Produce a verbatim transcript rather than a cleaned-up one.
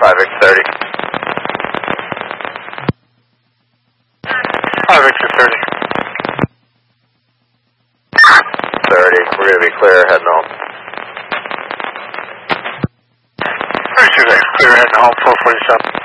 five X thirty. five X thirty. thirty, we're going to be clear, heading home. thirty-two X, clear, heading home, four forty-seven.